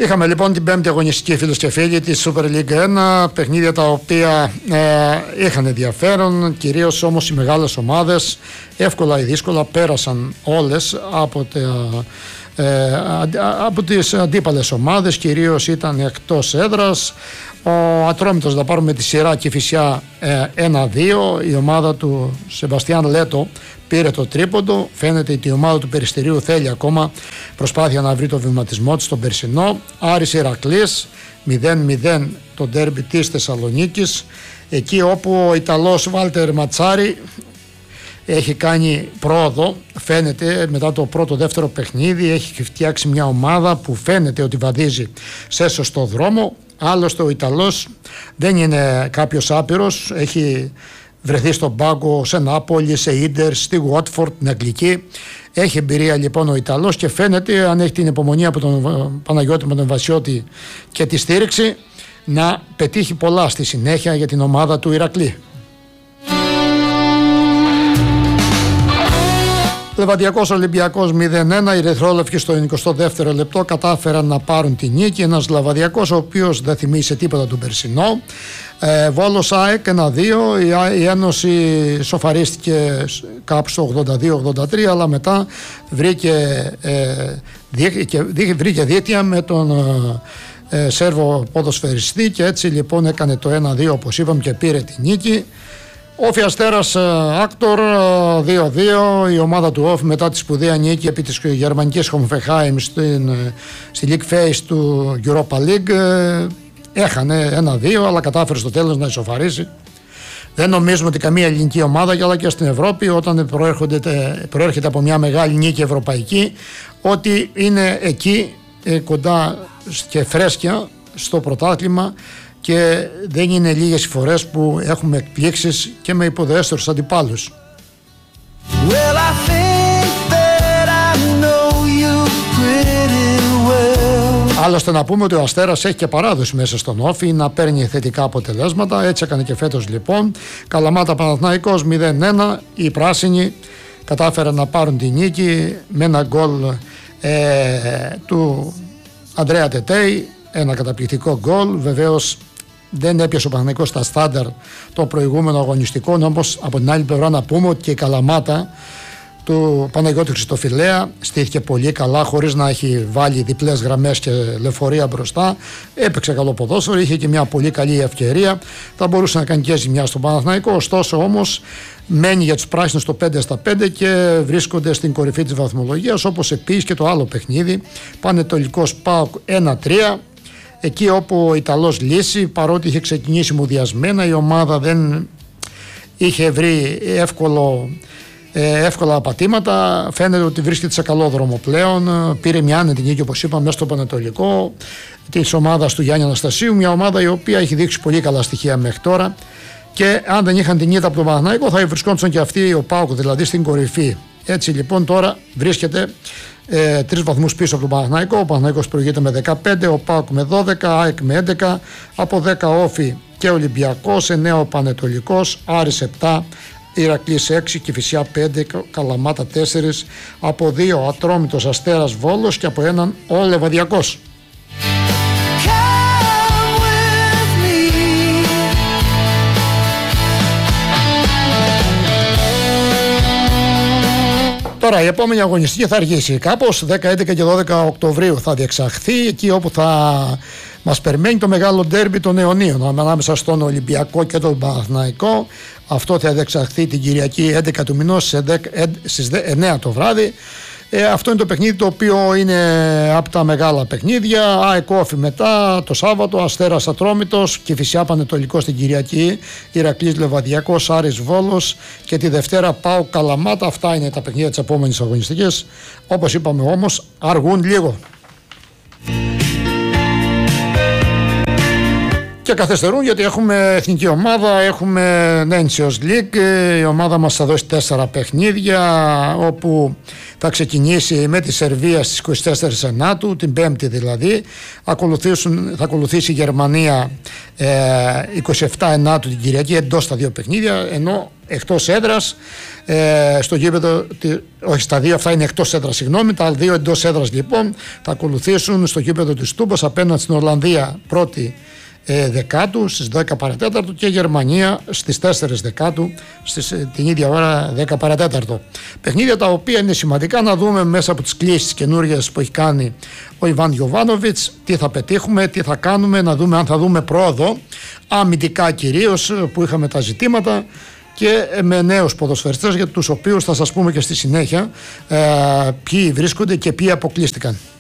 Είχαμε λοιπόν την πέμπτη αγωνιστική, φίλες και φίλοι, τη Super League 1, παιχνίδια τα οποία είχαν ενδιαφέρον, κυρίως όμως οι μεγάλες ομάδες, εύκολα ή δύσκολα, πέρασαν όλες από τις αντίπαλες ομάδες, κυρίως ήταν εκτός έδρας. Ο Ατρόμητος, θα πάρουμε τη σειρά, Κηφισιά 1-2, η ομάδα του Σεμπαστιάν Λέτο πήρε το τρίποντο. Φαίνεται ότι η ομάδα του Περιστερίου θέλει ακόμα προσπάθεια να βρει το βηματισμό της στον περσινό. Άρης Ηρακλής 0-0 το ντέρμπι της Θεσσαλονίκης, εκεί όπου ο Ιταλός Βάλτερ Ματσάρι έχει κάνει πρόοδο. Φαίνεται μετά το πρώτο-δεύτερο παιχνίδι έχει φτιάξει μια ομάδα που φαίνεται ότι βαδίζει σε σωστό δρόμο. Άλλωστε ο Ιταλός δεν είναι κάποιος άπειρος, έχει βρεθεί στον πάγκο σε Νάπολη, σε Ίντερ, στη Watford, την Αγγλική. Έχει εμπειρία λοιπόν ο Ιταλός και φαίνεται, αν έχει την υπομονή από τον Παναγιώτη Μοντεμβασιώτη και τη στήριξη, να πετύχει πολλά στη συνέχεια για την ομάδα του Ηρακλή. Λεβαδιακός Ολυμπιακός 0-1, οι Ερυθρόλευκοι στο 22ο λεπτό κατάφεραν να πάρουν τη νίκη. Ένας Λεβαδιακός ο οποίος δεν θυμίζει τίποτα του περσινό. Βόλος ΑΕΚ 1-2, η Ένωση σοφαρίστηκε κάπου στο 82-83, αλλά μετά βρήκε δίκτυα με τον Σέρβο ποδοσφαιριστή και έτσι λοιπόν έκανε το 1-2 όπως είπαμε και πήρε τη νίκη. Όφι Αστέρας Άκτορ 2-2, η ομάδα του Όφι μετά τη σπουδαία νίκη επί της γερμανικής Hoffenheim στη League Phase του Europa League έχανε 1-2, αλλά κατάφερε στο τέλος να ισοφαρίσει. Δεν νομίζουμε ότι καμία ελληνική ομάδα, αλλά και στην Ευρώπη, όταν προέρχεται από μια μεγάλη νίκη ευρωπαϊκή, ότι είναι εκεί κοντά και φρέσκια στο πρωτάθλημα. Και δεν είναι λίγες οι φορές που έχουμε εκπλήξεις και με υποδέστερους αντιπάλους. Άλλωστε να πούμε ότι ο Αστέρας έχει και παράδοση μέσα στον Όφι να παίρνει θετικά αποτελέσματα. Έτσι έκανε και φέτος λοιπόν. Καλαμάτα Παναθηναϊκός 0-1, οι πράσινοι κατάφεραν να πάρουν τη νίκη με ένα γκολ του Ανδρέα Τετέι, ένα καταπληκτικό γκολ. Βεβαίως δεν έπιασε ο Παναθηναϊκός στα στάνταρ το προηγούμενο αγωνιστικό, όμως από την άλλη πλευρά να πούμε ότι και η Καλαμάτα του Παναγιώτη Χριστοφιλέα στήθηκε πολύ καλά, χωρίς να έχει βάλει διπλές γραμμές και λεωφορεία μπροστά. Έπαιξε καλό ποδόσφαιρο, είχε και μια πολύ καλή ευκαιρία, θα μπορούσε να κάνει και ζημιά στον Παναθηναϊκό, ωστόσο όμως μένει για τους πράσινους το 5-5 και βρίσκονται στην κορυφή της βαθμολογίας, όπως επίσης και το άλλο παιχνίδι, Πανετολικός ΠΑΟΚ 1-3. Εκεί όπου ο Ιταλός λύσει, παρότι είχε ξεκινήσει μουδιασμένα, η ομάδα δεν είχε βρει εύκολα πατήματα. Φαίνεται ότι βρίσκεται σε καλό δρόμο πλέον. Πήρε μια άνετη νίκη, όπως είπαμε, μέσα στο Πανετολικό της ομάδας του Γιάννη Αναστασίου. Μια ομάδα η οποία έχει δείξει πολύ καλά στοιχεία μέχρι τώρα. Και αν δεν είχαν την ήττα από τον Παναθηναϊκό, θα βρισκόντουσαν και αυτοί, ο ΠΑΟΚ δηλαδή, στην κορυφή. Έτσι λοιπόν τώρα βρίσκεται 3 βαθμούς πίσω από τον Παναθηναϊκό. Ο Παναθηναϊκός προηγείται με 15, ο ΠΑΟΚ με 12, ΑΕΚ με 11, από 10 Όφι και Ολυμπιακός, 9 ο Πανετολικός, Άρης 7, Ηρακλής 6, Κηφισιά 5, Καλαμάτα 4, από 2 Ατρόμητος Αστέρας Βόλος και από 1 ο Λεβαδιακός. Τώρα η επόμενη αγωνιστική θα αργήσει κάπως, 10, 11 και 12 Οκτωβρίου θα διεξαχθεί, εκεί όπου θα μας περιμένει το μεγάλο ντέρμπι των αιωνίων ανάμεσα στον Ολυμπιακό και τον Παναθηναϊκό. Αυτό θα διεξαχθεί την Κυριακή 11 του μηνός στις 9 το βράδυ. Αυτό είναι το παιχνίδι το οποίο είναι από τα μεγάλα παιχνίδια. ΑΕΚ Όφι μετά το Σάββατο, Αστέρας Ατρόμητος, Κηφισιά Πανετολικός την Κυριακή, Ηρακλής Λεβαδιακός, Άρης Βόλος και τη Δευτέρα ΠΑΟΚ Καλαμάτα. Αυτά είναι τα παιχνίδια της επόμενης αγωνιστικής. Όπως είπαμε όμως, αργούν λίγο. Και καθυστερούν γιατί έχουμε εθνική ομάδα, έχουμε Nations League, η ομάδα μας θα δώσει 4 παιχνίδια, όπου θα ξεκινήσει με τη Σερβία στις 24 Ενάτου, την Πέμπτη δηλαδή, θα ακολουθήσει η Γερμανία 27 Ενάτου την Κυριακή, εντός τα 2 παιχνίδια, ενώ εκτός έδρας, στο γήπεδο, όχι στα δύο αυτά είναι εκτός έδρας, συγγνώμη, τα δύο εντός έδρας λοιπόν θα ακολουθήσουν στο γήπεδο της Τούμπας απέναντι στην Ολλανδία 1η Δεκάτου στις 10 παρατέταρτο και Γερμανία στις 4 Δεκάτου την ίδια ώρα 10 παρατέταρτο. Παιχνίδια τα οποία είναι σημαντικά να δούμε μέσα από τις κλήσεις καινούργιες που έχει κάνει ο Ιβάν Γιοβάνοβιτς, τι θα πετύχουμε, τι θα κάνουμε, να δούμε αν θα δούμε πρόοδο αμυντικά κυρίως που είχαμε τα ζητήματα και με νέους ποδοσφαιριστές για τους οποίους θα σας πούμε και στη συνέχεια ποιοι βρίσκονται και ποιοι αποκλείστηκαν.